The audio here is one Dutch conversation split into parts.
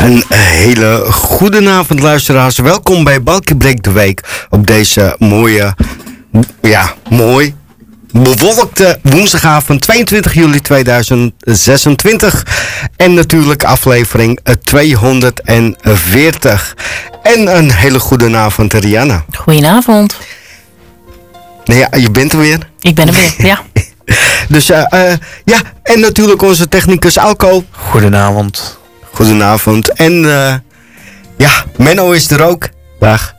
Een hele goede avond, luisteraars. Welkom bij Balkie Break de Week op deze mooie, mooi bewolkte woensdagavond 22 juli 2026. En natuurlijk aflevering 240. En een hele goede avond, Rianna. Goedenavond. Nou ja, je bent er weer. Ik ben er weer, ja. Dus en natuurlijk onze technicus Alco. Goedenavond. Goedenavond. En Menno is er ook. Dag.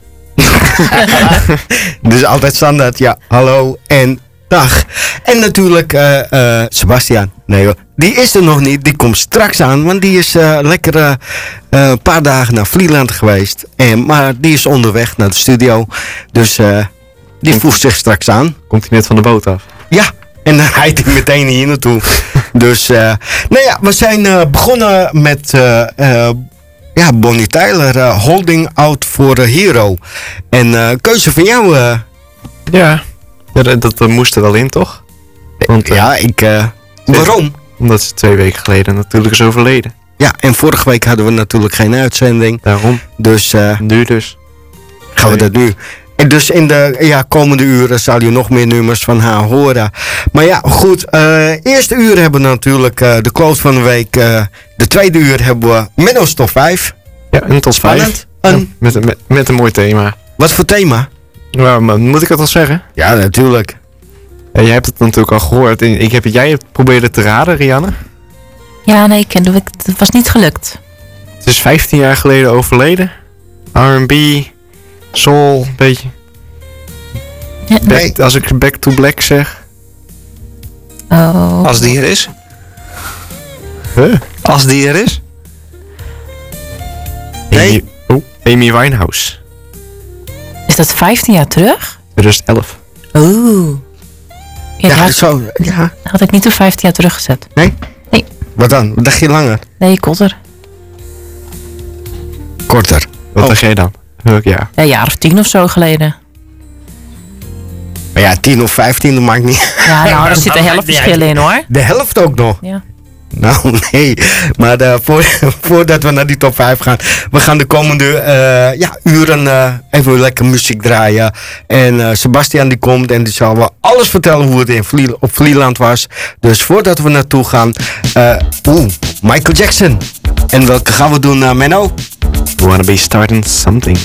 Dus altijd standaard, ja, hallo en dag. En natuurlijk Sebastian. Nee hoor, die is er nog niet. Die komt straks aan, want die is lekker een paar dagen naar Vlieland geweest. Maar die is onderweg naar de studio. Dus die voegt zich straks aan. Komt hij net van de boot af? Ja, en dan rijdt hij meteen hier naartoe. Dus, we zijn begonnen met Bonnie Tyler, Holding Out for a Hero. En keuze van jou. Ja, dat moest er wel in, toch? Want, waarom? Omdat ze 2 weken geleden natuurlijk is overleden. Ja, en vorige week hadden we natuurlijk geen uitzending. Daarom. Dus nu dus. gaan we dat nu. En dus in de komende uren zal je nog meer nummers van haar horen. Maar ja, goed. Eerste uur hebben we natuurlijk de quote van de week. De tweede uur hebben we Menno's Top 5. Ja, een top 5. Ja, met een mooi thema. Wat voor thema? Nou, moet ik het al zeggen? Ja, natuurlijk. Jij hebt het natuurlijk al gehoord. Jij hebt proberen te raden, Rianne. Ja, nee, het was niet gelukt. Het is 15 jaar geleden overleden. R&B, soul, een beetje. Ja, Als ik Back to Black zeg. Oh. Als die er is. Huh? Als die er is. Nee. Amy Winehouse. Is dat 15 jaar terug? 2011. Oeh. Ja, Ja. had ik niet op 15 jaar teruggezet. Nee? Nee. Wat dan? Wat dacht je langer? Nee, korter. Korter. Wat dacht jij dan? Welk jaar? Ja, een jaar of 10 of zo geleden. Maar ja, 10 of 15, dat maakt niet. Ja, nou, er zit een helft verschil in, hoor. De helft ook nog. Ja. Nou, nee. Maar voordat we naar die top 5 gaan. We gaan de komende uren even lekker muziek draaien. En Sebastian die komt en die zal wel alles vertellen hoe het op Vlieland was. Dus voordat we naartoe gaan. Michael Jackson. En welke gaan we doen, Menno? We wanna be starting something.